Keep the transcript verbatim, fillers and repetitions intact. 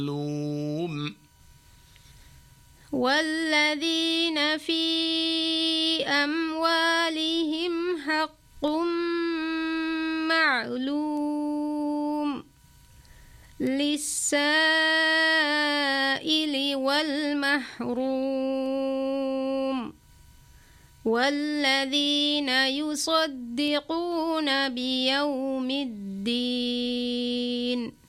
والذين في أموالهم حق معلوم للسائل والمحروم والذين يصدقون بيوم الدين